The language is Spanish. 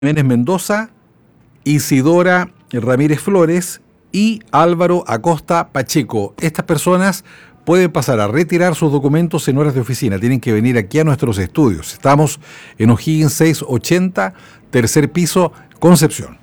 Jiménez Mendoza, Isidora Ramírez Flores y Álvaro Acosta Pacheco. Estas personas pueden pasar a retirar sus documentos en horas de oficina. Tienen que venir aquí a nuestros estudios. Estamos en O'Higgins 680, tercer piso, Concepción.